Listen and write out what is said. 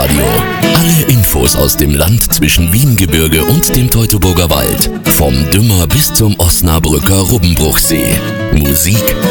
Live-Radio. Alle Infos aus dem Land zwischen Wiehengebirge und dem Teutoburger Wald. Vom Dümmer bis zum Osnabrücker Rubbenbruchsee. Musik